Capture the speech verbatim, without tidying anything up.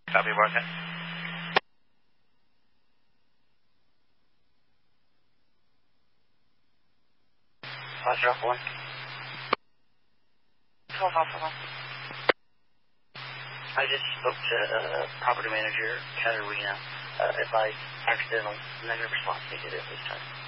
Copy, Martha. Roger, one. twelve Alpha one. I just spoke to uh, property manager, Katerina. Uh, advised accidental negative response needed at this time.